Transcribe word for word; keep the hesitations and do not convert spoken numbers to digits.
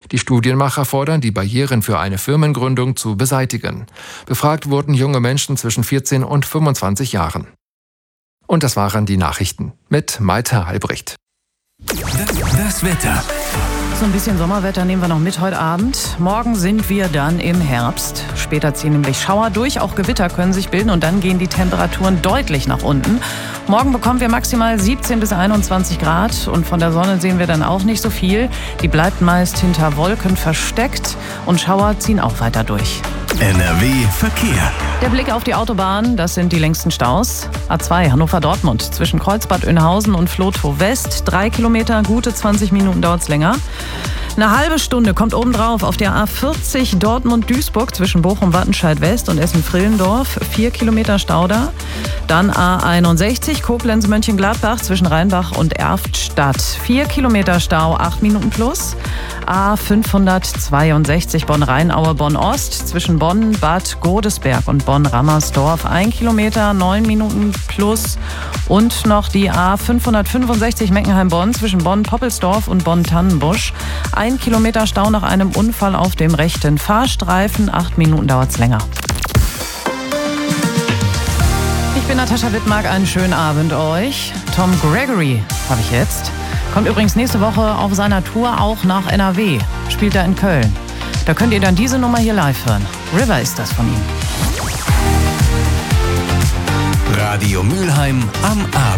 Die Studienmacher fordern, die Barrieren für eine Firmengründung zu beseitigen. Befragt wurden junge Menschen zwischen vierzehn und fünfundzwanzig Jahren. Und das waren die Nachrichten mit Maite Halbricht. Das Wetter. So ein bisschen Sommerwetter nehmen wir noch mit heute Abend. Morgen sind wir dann im Herbst. Später ziehen nämlich Schauer durch, auch Gewitter können sich bilden und dann gehen die Temperaturen deutlich nach unten. Morgen bekommen wir maximal siebzehn bis einundzwanzig Grad und von der Sonne sehen wir dann auch nicht so viel. Die bleibt meist hinter Wolken versteckt und Schauer ziehen auch weiter durch. N R W Verkehr. Der Blick auf die Autobahn, das sind die längsten Staus. A zwei Hannover-Dortmund zwischen Kreuzbad Oeynhausen und Vlotho West. Drei Kilometer, gute zwanzig Minuten dauert es länger. Eine halbe Stunde kommt obendrauf auf der A vierzig Dortmund-Duisburg zwischen Bochum-Wattenscheid-West und Essen-Frillendorf. Vier Kilometer Stau da. Dann A einundsechzig Koblenz-Mönchengladbach zwischen Rheinbach und Erftstadt. Vier Kilometer Stau, acht Minuten plus. A fünfhundertzweiundsechzig Bonn-Rheinaue Bonn-Ost zwischen Bonn, Bad Godesberg und Bonn-Rammersdorf. Ein Kilometer, neun Minuten plus. Und noch die A fünfhundertfünfundsechzig Meckenheim-Bonn zwischen Bonn-Poppelsdorf und Bonn-Tannenbusch. Ein Kilometer Stau nach einem Unfall auf dem rechten Fahrstreifen. Acht Minuten dauert es länger. Ich bin Natascha Wittmark, einen schönen Abend euch. Tom Gregory habe ich jetzt. Kommt übrigens nächste Woche auf seiner Tour auch nach N R W. Spielt er in Köln. Da könnt ihr dann diese Nummer hier live hören. River ist das von ihm. Radio Mülheim am Abend.